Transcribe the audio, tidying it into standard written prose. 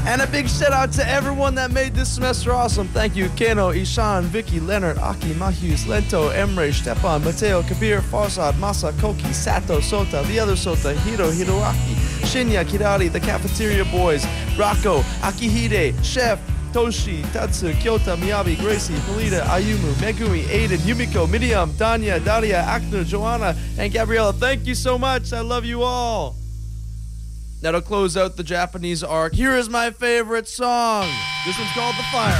And a big shout out to everyone that made this semester awesome. Thank you, Keno, Ishan, Vicky, Leonard, Aki, Mahus, Lento, Emre, Stepan, Mateo, Kabir, Farsad, Masa, Koki, Sato, Sota, the other Sota, Hiro, Hiroaki, Shinya, Kirari, the Cafeteria Boys, Rocco, Akihide, Chef, Toshi, Tatsu, Kyota, Miyabi, Gracie, Polita, Ayumu, Megumi, Aiden, Yumiko, Miriam, Danya, Daria, Akner, Joanna, and Gabriella. Thank you so much. I love you all. Now to close out the Japanese arc, here is my favorite song. This one's called The Fire.